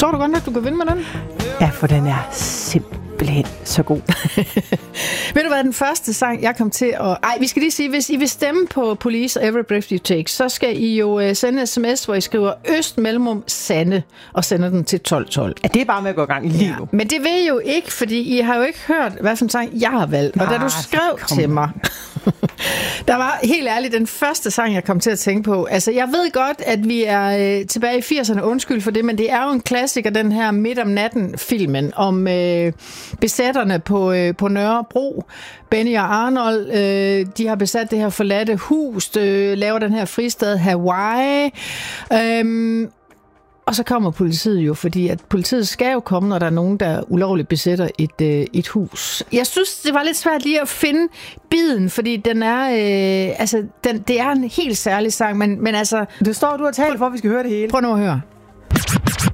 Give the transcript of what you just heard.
Tror du godt, at du kan vinde med den? Ja, for den er simpelthen så god. Ved du hvad, den første sang, jeg kom til at... vi skal lige sige, hvis I vil stemme på Police og Every Breath You Take, så skal I jo sende sms, hvor I skriver Sande, og sender den til 1212. Ja, det er bare med at gå i gang lige nu. Men det vil I jo ikke, fordi I har jo ikke hørt, hvad for en sang jeg har valgt. Og da du skrev til mig, der var helt ærligt den første sang, jeg kom til at tænke på. Altså, jeg ved godt, at vi er tilbage i 80'erne, undskyld for det, men det er jo en klassiker, den her Midt om natten-filmen om besætterne på Nørrebro. Benny og Arnold, de har besat det her forladte hus, laver den her fristad Hawaii. Og så kommer politiet jo, fordi at politiet skal jo komme, når der er nogen, der ulovligt besætter et hus. Jeg synes, det var lidt svært lige at finde biden, fordi den er, det er en helt særlig sang, men altså... Det står, du har talt for, at vi skal høre det hele. Prøv nu at høre.